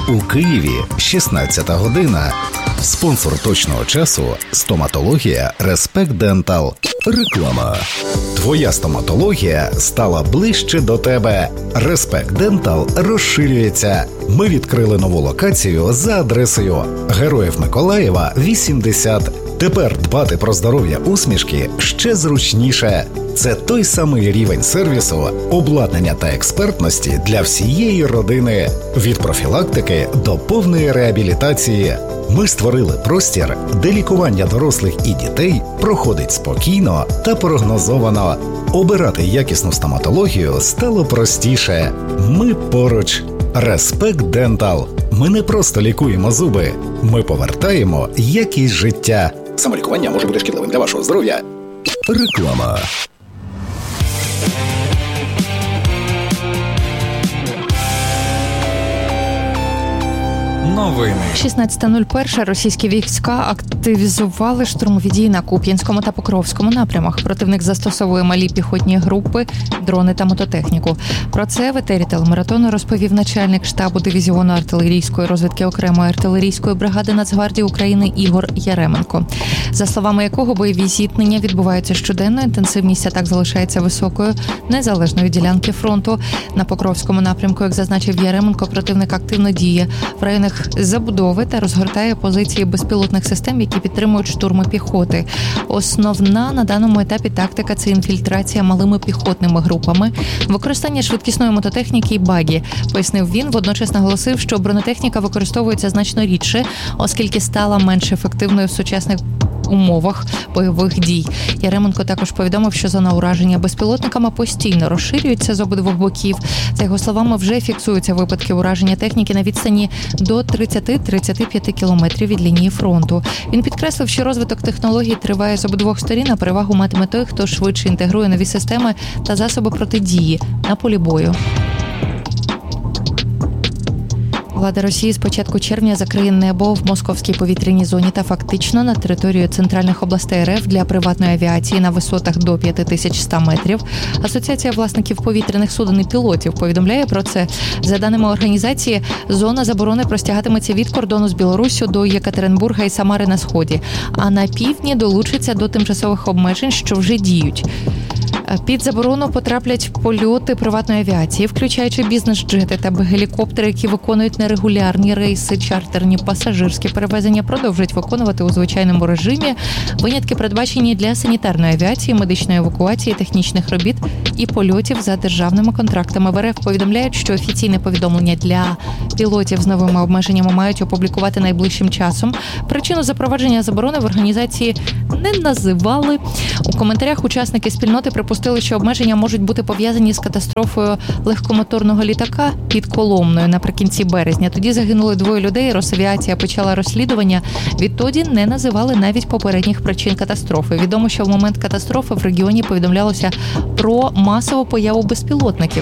У Києві 16 година. Спонсор точного часу – стоматологія Респект Дентал. Реклама. Твоя стоматологія стала ближче до тебе. Респект Дентал розширюється. Ми відкрили нову локацію за адресою Героїв Миколаєва, 80. Тепер дбати про здоров'я усмішки ще зручніше. Це той самий рівень сервісу, обладнання та експертності для всієї родини. Від профілактики до повної реабілітації. Ми створили простір, де лікування дорослих і дітей проходить спокійно та прогнозовано. Обирати якісну стоматологію стало простіше. Ми поруч. Респект Дентал. Ми не просто лікуємо зуби. Ми повертаємо якість життя. Самолікування може бути шкідливим для вашого здоров'я. Реклама. Новини. 16.01. Російські війська активізували штурмові дії на Куп'янському та Покровському напрямах. Противник застосовує малі піхотні групи, дрони та мототехніку. Про це в етері телемаратону розповів начальник штабу дивізіону артилерійської розвідки окремої артилерійської бригади Нацгвардії України Ігор Яременко. За словами якого, бойові зіткнення відбуваються щоденно, інтенсивність атак залишається високою, незалежно від ділянки фронту. На Покровському напрямку, як зазначив Яременко, противник активно діє в районах забудови та розгортає позиції безпілотних систем, які підтримують штурми піхоти. Основна на даному етапі тактика – це інфільтрація малими піхотними групами, використання швидкісної мототехніки і багі, пояснив він. Водночас наголосив, що бронетехніка використовується значно рідше, оскільки стала менш ефективною в сучасних умовах бойових дій. Яременко також повідомив, що зона ураження безпілотниками постійно розширюється з обидвох боків. За його словами, вже фіксуються випадки ураження техніки на відстані до 30-35 кілометрів від лінії фронту. Він підкреслив, що розвиток технологій триває з обидвох сторін, а перевагу матиме той, хто швидше інтегрує нові системи та засоби протидії на полі бою. Влада Росії з початку червня закриє небо в московській повітряній зоні та фактично на територію центральних областей РФ для приватної авіації на висотах до 5100 метрів. Асоціація власників повітряних суден і пілотів повідомляє про це. За даними організації, зона заборони простягатиметься від кордону з Білоруссю до Єкатеринбурга і Самари на сході, а на півдні долучиться до тимчасових обмежень, що вже діють. Під заборону потраплять польоти приватної авіації, включаючи бізнес-джети та гелікоптери, які виконують нерегулярні рейси, чартерні пасажирські перевезення продовжують виконувати у звичайному режимі. Винятки передбачені для санітарної авіації, медичної евакуації, технічних робіт і польотів за державними контрактами. В РФ повідомляють, що офіційне повідомлення для пілотів з новими обмеженнями мають опублікувати найближчим часом. Причину запровадження заборони в організації не називали. У коментарях учасники спільноти припустили, що обмеження можуть бути пов'язані з катастрофою легкомоторного літака під Коломною наприкінці березня. Тоді загинули 2 людей, Росавіація почала розслідування. Відтоді не називали навіть попередніх причин катастрофи. Відомо, що в момент катастрофи в регіоні повідомлялося про масову появу безпілотників.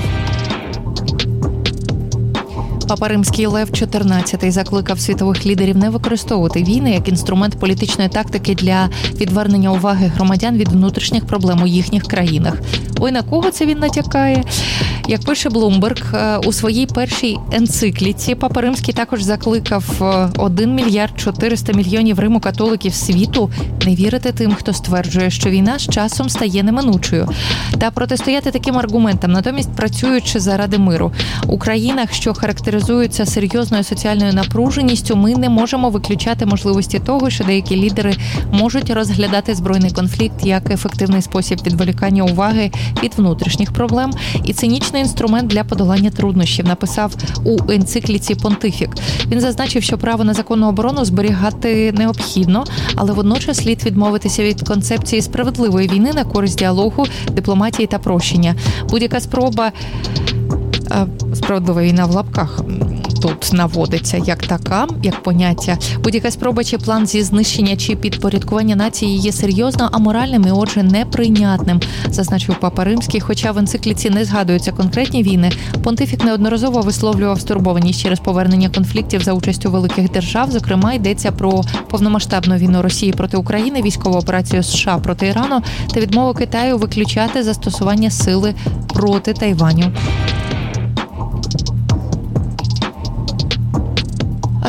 Папа Римський Лев XIV закликав світових лідерів не використовувати війни як інструмент політичної тактики для відвернення уваги громадян від внутрішніх проблем у їхніх країнах. Ой, на кого це він натякає? Як пише Блумберг, у своїй першій енцикліці Папа Римський також закликав 1 мільярд 400 мільйонів римокатоликів світу не вірити тим, хто стверджує, що війна з часом стає неминучою, та протистояти таким аргументам, натомість працюючи заради миру. У країнах, що характеризуються серйозною соціальною напруженістю, ми не можемо виключати можливості того, що деякі лідери можуть розглядати збройний конфлікт як ефективний спосіб відволікання уваги від внутрішніх проблем і цинічний інструмент для подолання труднощів, написав у енцикліці Понтифік. Він зазначив, що право на законну оборону зберігати необхідно, але водночас слід відмовитися від концепції справедливої війни на користь діалогу, дипломатії та прощення. Будь-яка спроба справедлива війна в лапках тут наводиться як така, як поняття. Будь-яка спроба чи план зі знищення чи підпорядкування нації є серйозно аморальним і, отже, неприйнятним, зазначив Папа Римський. Хоча в енцикліці не згадуються конкретні війни, Понтифік неодноразово висловлював стурбованість через повернення конфліктів за участю великих держав. Зокрема, йдеться про повномасштабну війну Росії проти України, військову операцію США проти Ірану та відмову Китаю виключати застосування сили проти Тайваню.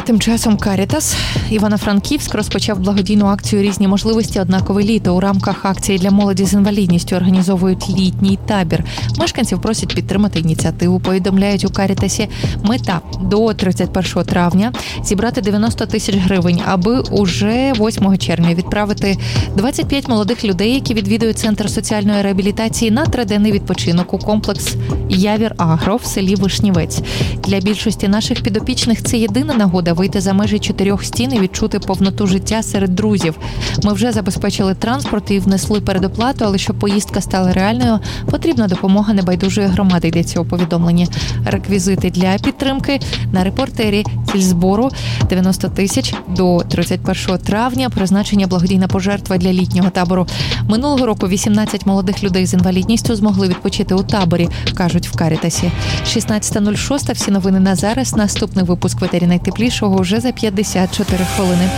Тим часом Карітас Івано-Франківськ розпочав благодійну акцію «Різні можливості. Однакове літо». У рамках акції для молоді з інвалідністю організовують літній табір. Мешканців просять підтримати ініціативу. Повідомляють у Карітасі, мета до 31 травня зібрати 90 тисяч гривень, аби уже 8 червня відправити 25 молодих людей, які відвідують Центр соціальної реабілітації, на 3-денний відпочинок у комплекс «Явір-Агро» в селі Вишнівець. Для більшості наших підопічних це єдина нагода вийти за межі 4 стін і відчути повноту життя серед друзів. Ми вже забезпечили транспорт і внесли передоплату, але щоб поїздка стала реальною, потрібна допомога небайдужої громади, йдеться у повідомленні. Реквізити для підтримки на репортері. Ціль збору 90 тисяч до 31 травня. Призначення благодійна пожертва для літнього табору. Минулого року 18 молодих людей з інвалідністю змогли відпочити у таборі, кажуть в Карітасі. 16:06. Всі новини на зараз. Наступний випуск «Ветері найтеплішого» вже за 54 хвилини.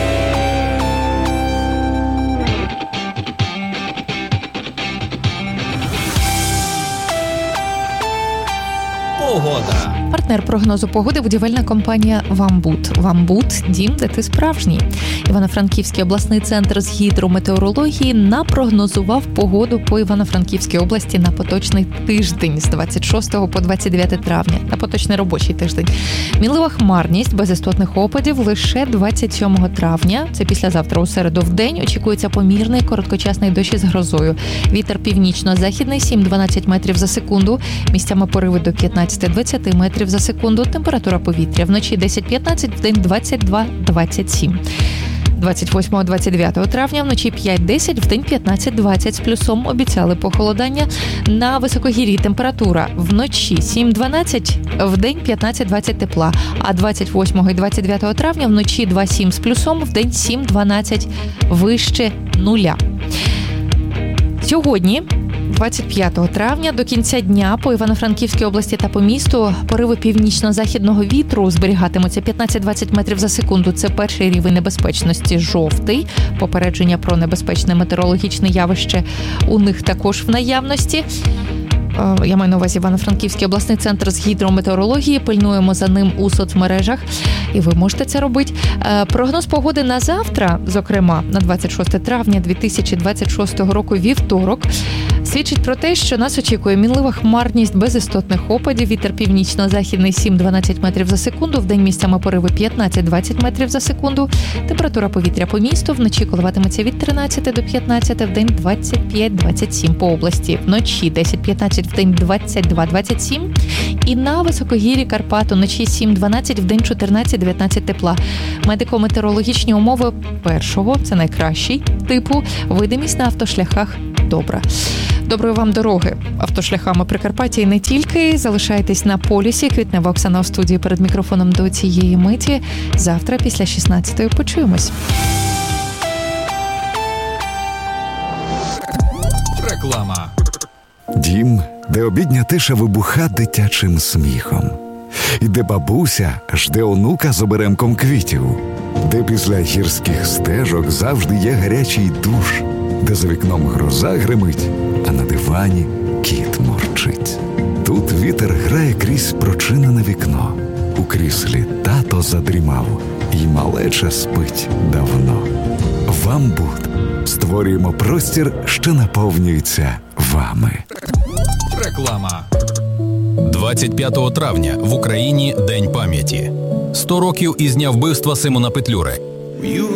Погода. Партнер прогнозу погоди – будівельна компанія «Вамбут». «Вамбут» – дім, де ти справжній. Івано-Франківський обласний центр з гідрометеорології напрогнозував погоду по Івано-Франківській області на поточний тиждень з 26 по 29 травня. На поточний робочий тиждень. Мінлива хмарність, без істотних опадів лише 27 травня. Це післязавтра у середу в день. Очікується помірний короткочасний дощ із грозою. Вітер північно-західний 7-12 метрів за секунду. Місцями пориви до 15-20 метрів за секунду. Температура повітря вночі 10-15, вдень 22-27. 28-29 травня вночі 5-10, вдень 15-20 з плюсом. Обіцяли похолодання. На високогір'ї температура вночі 7-12, вдень 15-20 тепла. А 28 і 29 травня вночі 2-7 з плюсом, вдень 7-12 вище нуля. Сьогодні 25 травня до кінця дня по Івано-Франківській області та по місту пориви північно-західного вітру зберігатимуться 15-20 метрів за секунду. Це перший рівень небезпечності – жовтий. Попередження про небезпечне метеорологічне явище у них також в наявності. Я маю на увазі Івано-Франківський обласний центр з гідрометеорології. Пильнуємо за ним у соцмережах. І ви можете це робити. Прогноз погоди на завтра, зокрема на 26 травня 2026 року, вівторок, свідчить про те, що нас очікує мінлива хмарність без істотних опадів, вітер північно-західний 7-12 метрів за секунду, вдень місцями пориви 15-20 метрів за секунду, температура повітря по місту вночі коливатиметься від 13 до 15, вдень 25-27 по області, вночі 10-15, вдень 22-27 і на високогір'ї Карпат вночі 7-12, вдень 14-19 тепла. Медико-метеорологічні умови першого, це найкращий, типу видимість на автошляхах добра. Доброї вам дороги автошляхами Прикарпаття і не тільки. Залишайтесь на полюсі. Квітнева Оксана у студії перед мікрофоном до цієї миті. Завтра після 16-ї почуємось. Реклама. Дім, де обідня тиша вибуха дитячим сміхом. І де бабуся жде онука з оберемком квітів. Де після гірських стежок завжди є гарячий душ. Де за вікном гроза гримить, а на дивані кіт мурчить. Тут вітер грає крізь прочинене вікно. У кріслі тато задрімав, і малеча спить давно. «Вамбут» створюємо простір, що наповнюється вами. Реклама. 25 травня в Україні День пам'яті. 100 років із дня вбивства Симона Петлюри.